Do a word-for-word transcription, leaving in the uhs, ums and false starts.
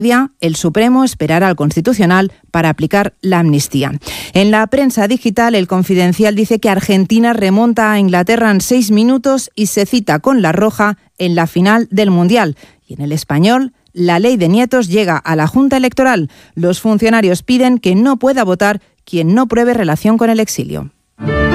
el Supremo esperará al Constitucional para aplicar la amnistía. En la prensa digital, El Confidencial dice que Argentina remonta a Inglaterra en seis minutos y se cita con la roja en la final del Mundial. Y en El Español, la ley de nietos llega a la Junta Electoral. Los funcionarios piden que no pueda votar quien no pruebe relación con el exilio.